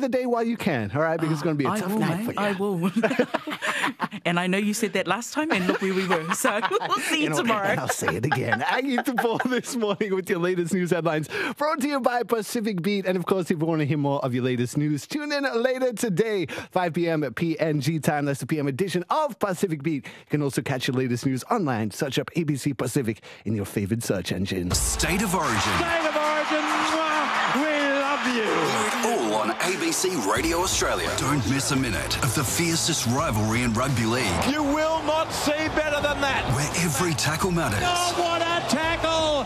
the day while you can, all right? Because it's going to be a tough night for you. I will. And I know you said that last time, and look where we were. So we'll see you tomorrow. And I'll say it again. Aggie to Paul this morning with your latest news headlines. Brought to you by Pacific Beat. And of course, if you want to hear more of your latest news, tune in later today, 5 p.m. at PNG time. That's the PM edition of Pacific Beat. You can also catch your latest news online. Search up ABC Pacific in your favorite search engine. State of Origin. State of Origin. We love you. Hear it all on ABC Radio Australia. Don't miss a minute of the fiercest rivalry in rugby league. You will not see better than that. Where every tackle matters. Oh, what a tackle!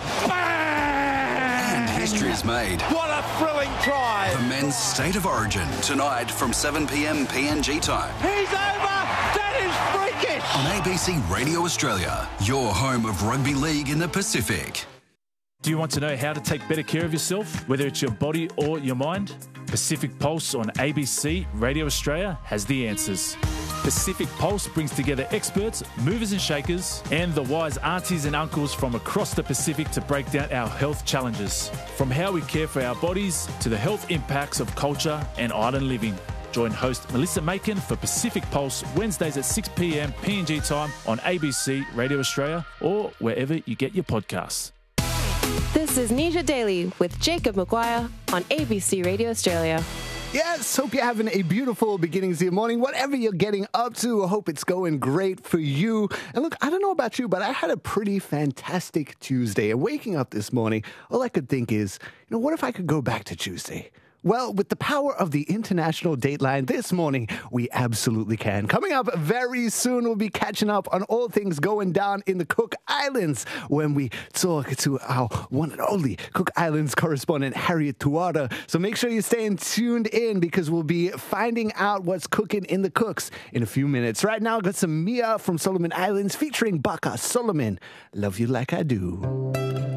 Bang! And history is made. What a thrilling try! The men's State of Origin. Tonight from 7 p.m. PNG time. He's over! That is freakish! On ABC Radio Australia. Your home of rugby league in the Pacific. Do you want to know how to take better care of yourself, whether it's your body or your mind? Pacific Pulse on ABC Radio Australia has the answers. Pacific Pulse brings together experts, movers and shakers, and the wise aunties and uncles from across the Pacific to break down our health challenges. From how we care for our bodies to the health impacts of culture and island living. Join host Melissa Macon for Pacific Pulse Wednesdays at 6 p.m. PNG time on ABC Radio Australia or wherever you get your podcasts. This is Nisha Daily with Jacob Maguire on ABC Radio Australia. Yes, hope you're having a beautiful beginning of your morning. Whatever you're getting up to, I hope it's going great for you. And look, I don't know about you, but I had a pretty fantastic Tuesday. And waking up this morning, all I could think is, what if I could go back to Tuesday? Well, with the power of the International Dateline this morning, we absolutely can. Coming up very soon, we'll be catching up on all things going down in the Cook Islands when we talk to our one and only Cook Islands correspondent, Harriet Tuada. So make sure you're staying tuned in because we'll be finding out what's cooking in the cooks in a few minutes. Right now, I've got some Mia from Solomon Islands featuring Baka Solomon. Love You Like I Do.